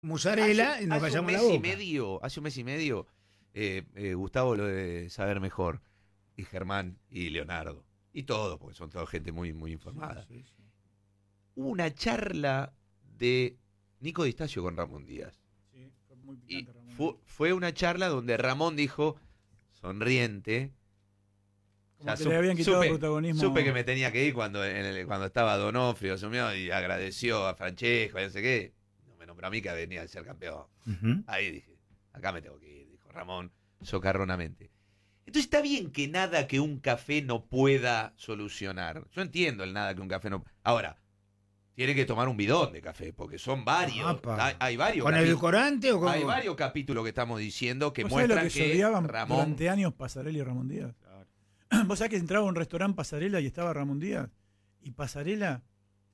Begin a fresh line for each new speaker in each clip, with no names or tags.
mozzarella y nos callamos la boca.
Hace un mes y medio, Gustavo lo debe saber mejor, y Germán y Leonardo, y todos, porque son toda gente muy, muy informada.
Sí, sí.
Hubo una charla de Nico Di Stasio con Ramón Díaz.
Sí, fue muy
Y
picante, Ramón.
fue una charla donde Ramón dijo, sonriente,
Como que le habían quitado protagonismo.
supe que me tenía que ir cuando estaba Donofrio, asumió y agradeció a Francesco, y no sé qué. No me nombró a mí que venía a ser campeón.
Ujú.
Ahí dije, acá me tengo que ir, dijo Ramón socarronamente. Entonces está bien que nada que un café no pueda solucionar. Yo entiendo el nada que un café no... Ahora, tiene que tomar un bidón de café, porque son varios.
Apa.
Hay varios
¿Con edulcorante o con...?
Hay varios capítulos que estamos diciendo que
¿Vos sabés lo
muestran
que se odiaban
Ramón...
durante años Pasarela y Ramón Díaz? ¿Vos sabés que entraba a un restaurante Pasarela y estaba Ramón Díaz? Y Pasarela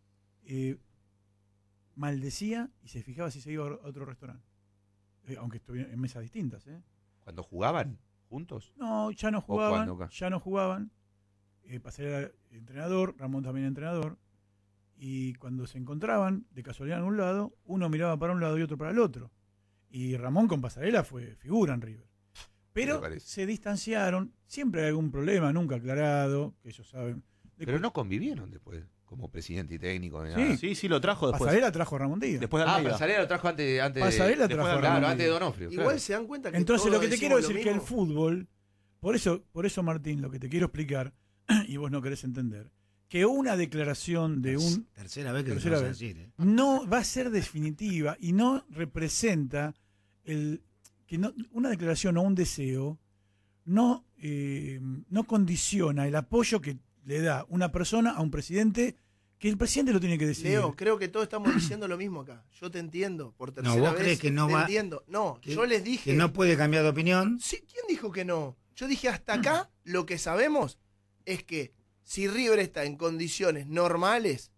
maldecía y se fijaba si se iba a otro restaurante. Aunque estuviera en mesas distintas, ¿eh?
¿Cuando jugaban juntos?
No, ya no
cuándo
jugaban.
acá?
Ya no jugaban. Pasarela era entrenador, Ramón también entrenador. Y cuando se encontraban, de casualidad en un lado, uno miraba para un lado y otro para el otro. Y Ramón con Pasarela fue figura en River. Pero se distanciaron, siempre hay algún problema, nunca aclarado, que ellos saben.
Pero no convivieron después, como presidente y técnico.
Sí, lo trajo después.
Pasarela trajo a Ramón Díaz.
Después de Almeida.
Pasarela lo trajo antes
Pasarela trajo a Ramón
claro,
Díaz.
antes de Donofrio.
Igual
claro.
se dan cuenta que
Entonces
todos
lo que te quiero
decimos
decir
lo
que el
mismo.
fútbol, por eso Martín, lo que te quiero explicar, y vos no querés entender, que una declaración de un...
Tercera vez que
tercera
lo vas a
vez,
decir, ¿eh?
no va a ser definitiva y no representa una declaración o un deseo no condiciona el apoyo que le da una persona a un presidente, que el presidente lo tiene que decir.
Leo, creo que todos estamos diciendo lo mismo acá. Yo te entiendo, por tercera
No, ¿vos
vez.
crees que no
te
va-
entiendo. No,
que-
yo les dije...
Que no puede cambiar de opinión.
Sí, ¿quién dijo que no? Yo dije hasta acá lo que sabemos es que si River está en condiciones normales,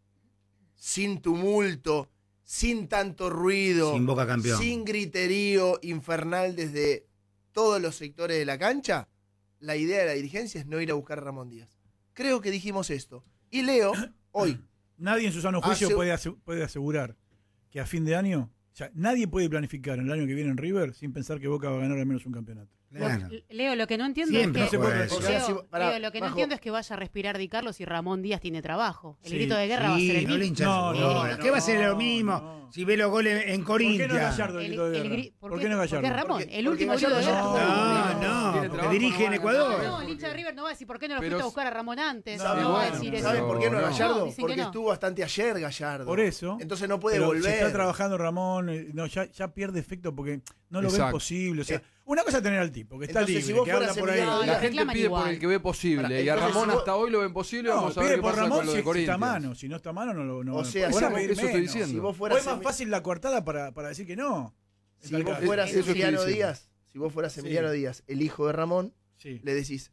sin tumulto, sin tanto ruido,
Sin Boca campeón.
sin griterío infernal desde todos los sectores de la cancha, la idea de la dirigencia es no ir a buscar a Ramón Díaz. Creo que dijimos esto. Y Leo, hoy,
Nadie en su sano juicio
Hace-
puede asegurar que a fin de año, o sea, nadie puede planificar en el año que viene en River sin pensar que Boca va a ganar al menos un campeonato.
Claro.
Leo, lo que no entiendo
Siempre
es que...
se puede decir.
O sea, si- pará,
Leo, lo que no
bajo.
entiendo es que vaya a respirar Di Carlos si Ramón Díaz tiene trabajo. El
Sí,
grito de guerra va a ser el
no le
mismo.
hinchas
No,
las
no,
bolas.
no,
¿Qué va a ser lo
no,
mismo?
no.
Si ve los goles en
¿Por qué no es
Corinthians.
Gallardo el grito de guerra? ¿Por qué no es
Porque
Gallardo?
Ramón,
Porque-
el último
porque
grito de
Gallardo
guerra.
ya estuvo.
No,
Tiene
porque
trabajo,
dirige en
no va a
Ecuador.
No, el hincha de River no va a decir por qué no lo
Pero
fuiste a buscar a Ramón antes.
¿Saben,
No va a
bueno,
decir
pero-
eso.
¿saben por qué no
No,
Gallardo?
dicen que
Porque
no.
estuvo bastante ayer Gallardo.
Por eso.
Entonces no puede
Pero
volver.
Se está trabajando Ramón, no, ya pierde efecto porque no lo ven
Exacto.
posible. O sea, una cosa es tener al tipo, que está
Entonces, si
libre,
vos
que habla
fueras
por ahí.
Emiliano
No,
La
lo
gente
reclaman
pide
igual.
por el que ve posible.
Pará,
Y a
entonces,
Ramón
si vos-
hasta hoy lo ven posible.
No,
Vamos a ver
pide
qué
por
pasa
Ramón
con lo
si
de
está a
Corinthians.
mano. Si no está a mano, no
O sea,
puede
si vos-
pedir
eso estoy
menos.
diciendo.
Si vos
O
fueras
es más fácil la coartada para decir que no.
Si vos
Eso
fueras
estoy
Emiliano
diciendo.
Díaz, si vos fueras
Sí.
Emiliano Díaz, el hijo de Ramón,
Sí.
le decís,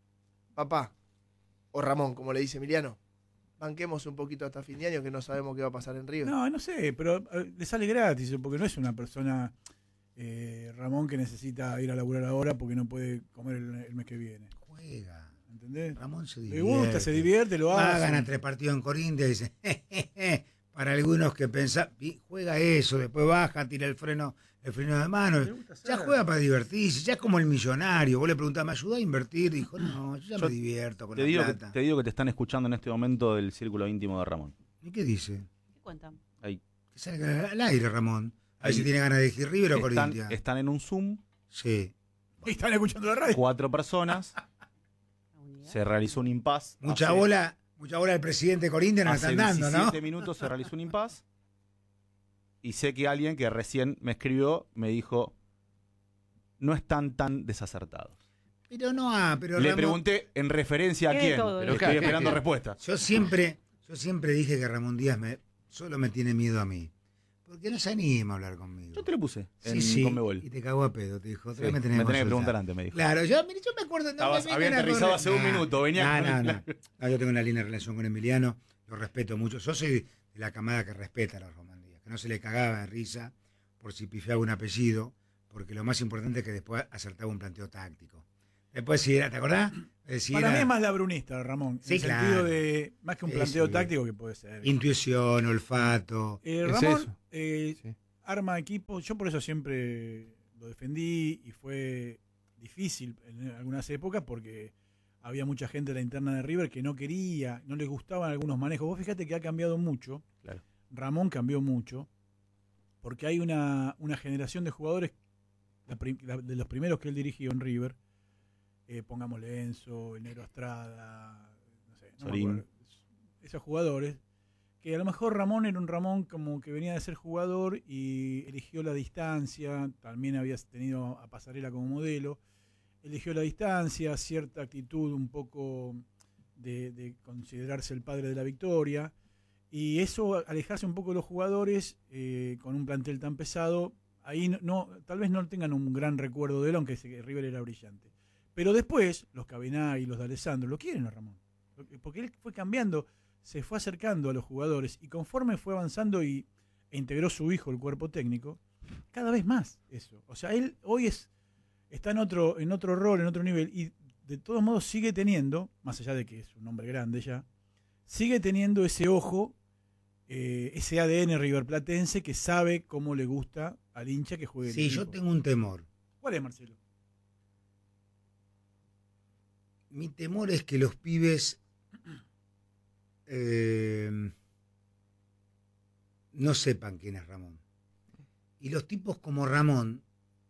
papá, o Ramón, como le dice Emiliano, banquemos un poquito hasta fin de año que no sabemos qué va a pasar en River.
No sé, pero le sale gratis, porque no es una persona, Ramón, que necesita ir a laburar ahora porque no puede comer el mes que viene.
Juega.
¿Entendés?
Ramón se
Le
divierte.
gusta, se divierte, lo
Va,
hace.
gana 3 partidos en Corinthians y dice, para algunos que pensan, juega eso, después baja, tira el freno de mano.
Le gusta
Ya
hacer.
juega para divertirse, ya es como el millonario. Vos le preguntás, ¿me ayudás a invertir? Dijo, no, yo ya me divierto con
Te
la
digo,
plata.
te digo que te están escuchando en este momento del círculo íntimo de Ramón.
¿Y qué dice?
¿Qué cuentan?
Ahí.
Que salga al aire, Ramón. A ver
Ahí.
si tiene ganas de elegir River o Corinthians.
Están en un Zoom,
Sí.
Y están escuchando la radio.
4 personas,
La unidad.
se realizó un impas.
Mucha bola al presidente de Corinthians nos
Hace
están dando, ¿no?
17 minutos se realizó un impas. Y sé que alguien que recién me escribió me dijo, no están tan desacertados.
Pero no, pero
Le
Ramón,
pregunté en referencia a
¿Qué
quién,
todo?
pero
¿Qué?
estoy esperando respuesta.
yo siempre dije que Ramón Díaz solo me tiene miedo a mí. Porque no se anima a hablar conmigo.
Yo te lo puse en
Sí,
Conmebol.
y te cagó a pedo, te dijo.
Sí,
otra vez
me
tenés
tenés que preguntar antes, me dijo.
Claro, yo me acuerdo.
Había aterrizado hace un minuto, venía con-
No, yo tengo una linda relación con Emiliano, lo respeto mucho. Yo soy de la camada que respeta a la Ramón Díaz, que no se le cagaba de risa por si pifiaba un apellido, porque lo más importante es que después acertaba un planteo táctico. Después si era, ¿te acordás? Si
Para
era
mí es más labrunista, Ramón.
Sí,
en el
claro.
sentido de, más que un
Sí,
planteo
sí.
táctico que puede ser.
intuición, olfato.
Ramón,
eso.
eh,
Sí.
arma equipo. Yo por eso siempre lo defendí y fue difícil en algunas épocas porque había mucha gente de la interna de River que no quería, no les gustaban algunos manejos. Vos fíjate que ha cambiado mucho.
Claro.
Ramón cambió mucho porque hay una generación de jugadores de los primeros que él dirigió en River. Pongámosle Enzo, el Negro Estrada, no sé, no me
Sorín.
acuerdo. Esos jugadores, que a lo mejor Ramón era un Ramón como que venía de ser jugador y eligió la distancia, también había tenido a Pasarela como modelo, eligió la distancia, cierta actitud un poco de considerarse el padre de la victoria, y eso, alejarse un poco de los jugadores con un plantel tan pesado, ahí tal vez no tengan un gran recuerdo de él, aunque River era brillante. Pero después, los Cabenagui y los de Alessandro lo quieren a Ramón, porque él fue cambiando, se fue acercando a los jugadores, y conforme fue avanzando e integró su hijo el cuerpo técnico, cada vez más eso. O sea, él hoy está en otro rol, en otro nivel, y de todos modos sigue teniendo, más allá de que es un hombre grande ya, sigue teniendo ese ojo, ese ADN riverplatense que sabe cómo le gusta al hincha que juegue el
Sí,
equipo.
yo tengo un temor.
¿Cuál es, Marcelo?
Mi temor es que los pibes no sepan quién es Ramón. Y los tipos como Ramón,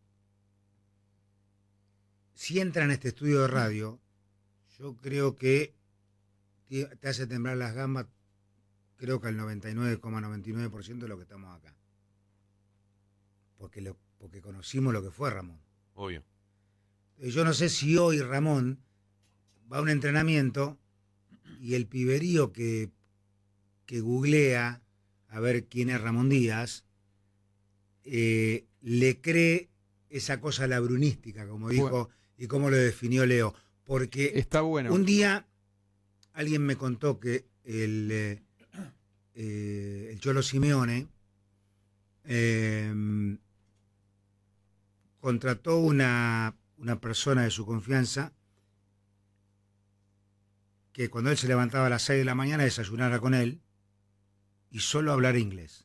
si entran a este estudio de radio, yo creo que te hace temblar las gambas, creo que al 99,99% de lo que estamos acá. Porque conocimos lo que fue Ramón.
Obvio.
Yo no sé si hoy Ramón va a un entrenamiento y el piberío que googlea a ver quién es Ramón Díaz, le cree esa cosa labrunística, como dijo, y como lo definió Leo. Porque
Está bueno.
un día alguien me contó que el Cholo Simeone contrató una persona de su confianza que cuando él se levantaba a las 6 de la mañana desayunara con él y solo hablara inglés.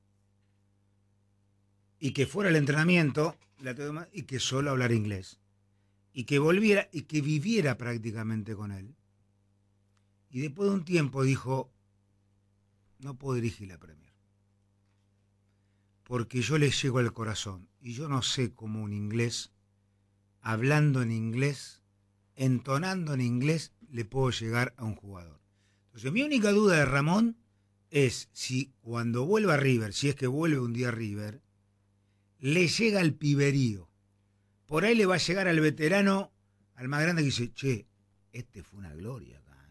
Y que fuera al entrenamiento y que solo hablara inglés. Y que volviera y que viviera prácticamente con él. Y después de un tiempo dijo, no puedo dirigir la Premier. Porque yo le llego al corazón. Y yo no sé cómo un inglés, hablando en inglés, entonando en inglés, le puedo llegar a un jugador. Entonces mi única duda de Ramón es si cuando vuelva a River, si es que vuelve un día a River, le llega el piberío. Por ahí le va a llegar al veterano, al más grande, que dice, che, este fue una gloria acá.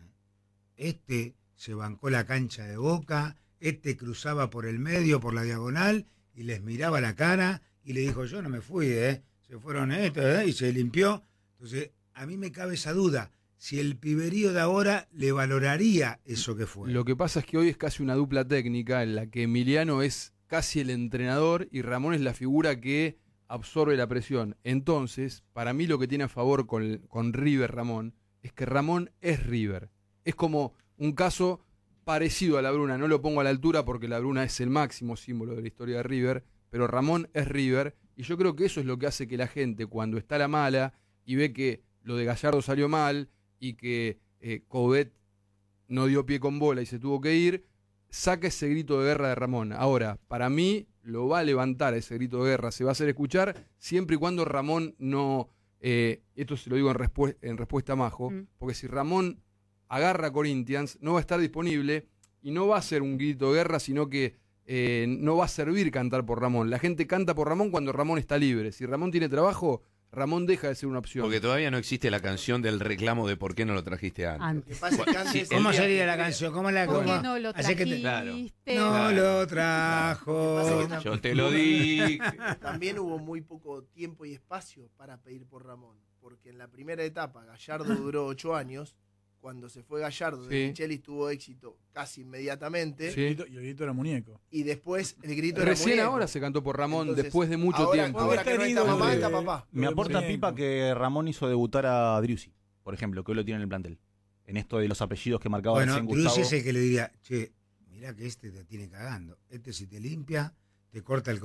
Este se bancó la cancha de Boca, este cruzaba por el medio, por la diagonal, y les miraba la cara, y le dijo, yo no me fui, se fueron estos, y se limpió. Entonces, a mí me cabe esa duda, si el piberío de ahora le valoraría eso que fue.
Lo que pasa es que hoy es casi una dupla técnica en la que Emiliano es casi el entrenador y Ramón es la figura que absorbe la presión. Entonces, para mí lo que tiene a favor con River Ramón es que Ramón es River. Es como un caso parecido a la Bruna. No lo pongo a la altura porque la Bruna es el máximo símbolo de la historia de River, pero Ramón es River y yo creo que eso es lo que hace que la gente, cuando está a la mala y ve que lo de Gallardo salió mal y que Coudet no dio pie con bola y se tuvo que ir, saca ese grito de guerra de Ramón. Ahora, para mí lo va a levantar ese grito de guerra, se va a hacer escuchar siempre y cuando Ramón no, esto se lo digo en respuesta a Majo, porque si Ramón agarra a Corinthians, no va a estar disponible y no va a ser un grito de guerra, sino que no va a servir cantar por Ramón. La gente canta por Ramón cuando Ramón está libre. Si Ramón tiene trabajo, Ramón deja de ser una opción.
Porque todavía no existe la canción del reclamo de por qué no lo trajiste antes.
Lo que pasa es que antes
¿Cómo sería la canción? ¿Cómo la
¿Por qué
cómo?
no lo
Así que
trajiste?
Claro.
no lo trajo.
Yo te lo di.
también hubo muy poco tiempo y espacio para pedir por Ramón, porque en la primera etapa Gallardo duró 8 años, cuando se fue Gallardo,
Sí.
De Michelis tuvo éxito casi inmediatamente,
Sí.
Y el grito era muñeco.
y después el grito era
Recién
muñeco.
ahora se cantó por Ramón,
Entonces,
después de mucho
ahora,
tiempo.
Ahora que no está mamá,
de-
está papá.
Me aporta
Muñeco.
Pipa que Ramón hizo debutar a Driussi, por ejemplo, que hoy lo tiene en el plantel. En esto de los apellidos que marcaba
Bueno,
recién
Driussi
Gustavo.
es el que le diría, che, mirá que este te tiene cagando. Este si te limpia, te corta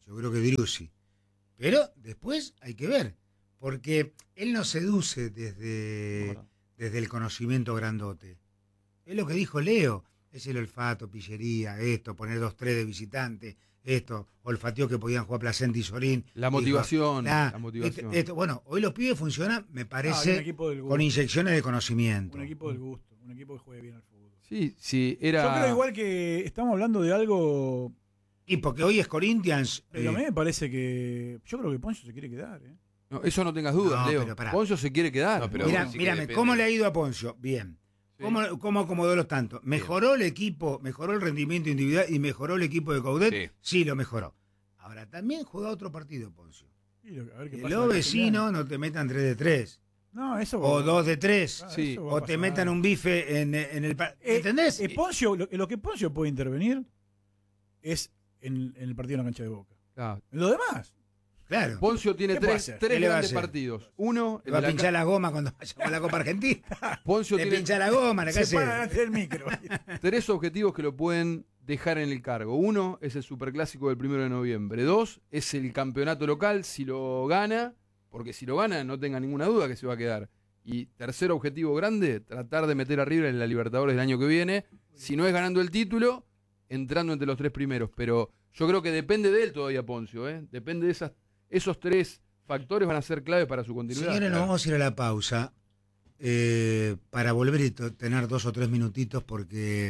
Yo creo que Driussi. Pero después hay que ver, porque él no seduce desde el conocimiento grandote. Es lo que dijo Leo, es el olfato, pillería, esto, poner 2-3 de visitante, esto, olfateó que podían jugar Placenta y Sorín.
La motivación.
Dijo,
la motivación.
bueno, hoy los pibes funcionan, me
un
parece,
equipo del gusto.
con inyecciones de conocimiento.
Un equipo del gusto, un equipo que juegue bien al fútbol.
Sí, era...
Yo creo igual que estamos hablando de algo,
Y porque hoy es Corinthians.
pero a mí me parece que, yo creo que Poncio se quiere quedar, ¿eh?
No, eso no tengas dudas,
No,
Leo.
pero pará.
Poncio se quiere quedar.
No, pero-
Mira,
sí que
mírame,
depende.
¿cómo le ha ido a Poncio? Bien.
Sí.
¿Cómo acomodó los tantos? ¿Mejoró el equipo, mejoró el rendimiento individual y mejoró el equipo de Coudet?
Sí.
Sí, lo mejoró. Ahora, también juega otro partido, Poncio.
Y a ver qué
Que
pasa
los
en la
vecinos
final.
no te metan 3 de 3
No, eso
o 2 de 3
Ah,
Sí.
eso va a
o te
pasar.
metan un bife en el... ¿Entendés?
Poncio, lo que Poncio puede intervenir es en el partido en la cancha de Boca.
Claro.
En lo demás,
Claro.
Poncio tiene
¿Qué puede
tres
hacer?
¿Qué le va a
grandes
hacer?
partidos. Uno,
Le va
el
a
de la
pinchar la goma cuando vaya a la Copa Argentina.
Poncio
Le
tiene
pincha la goma, la
se
casa.
para delante del micro.
3 objetivos que lo pueden dejar en el cargo. Uno es el superclásico del 1 de noviembre. 2 es el campeonato local, si lo gana, porque si lo gana no tenga ninguna duda que se va a quedar. Y tercer objetivo grande, tratar de meter a River en la Libertadores del año que viene. Si no es ganando el título, entrando entre los 3 primeros. Pero yo creo que depende de él todavía Poncio, ¿eh? Depende de esos 3 factores van a ser clave para su continuidad.
Señores, nos vamos a ir a la pausa para volver y tener 2 o 3 minutitos porque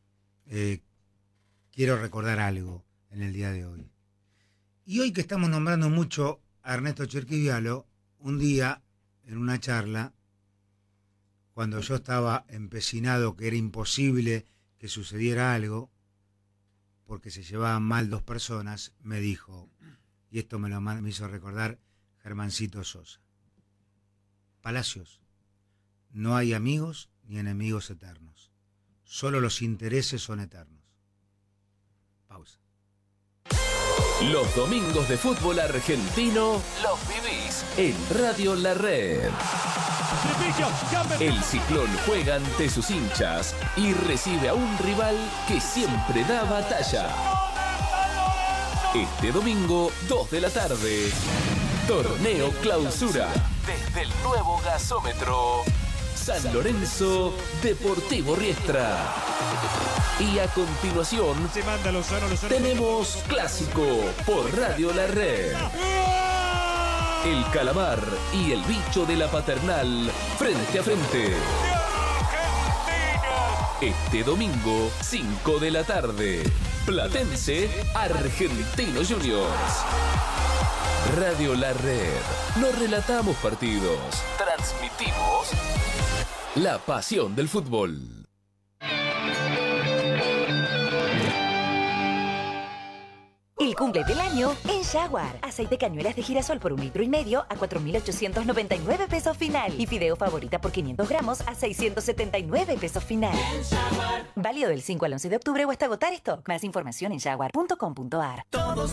quiero recordar algo en el día de hoy. Y hoy que estamos nombrando mucho a Ernesto Cherquivialo, un día en una charla, cuando yo estaba empecinado que era imposible que sucediera algo, porque se llevaban mal 2 personas, me dijo, y esto me hizo recordar Germancito Sosa: Palacios, no hay amigos ni enemigos eternos, solo los intereses son eternos. Pausa.
Los domingos de fútbol argentino los vivís en Radio La Red. El Ciclón juega ante sus hinchas y recibe a un rival que siempre da batalla. Este domingo, 2 de la tarde, Torneo Clausura. Desde el nuevo gasómetro, San Lorenzo, Deportivo Riestra. Y a continuación, tenemos Clásico por Radio La Red. El Calamar y el Bicho de la Paternal, frente a frente. Este domingo, 5 de la tarde, Platense, Argentino Juniors. Radio La Red. No relatamos partidos, transmitimos la pasión del fútbol.
El cumple del año en Jaguar. Aceite cañuelas de girasol por 1,5 litros a 4.899 pesos final. Y fideo favorita por 500 gramos a 679 pesos final. Válido del 5 al 11 de octubre o hasta agotar stock. Más información en jaguar.com.ar.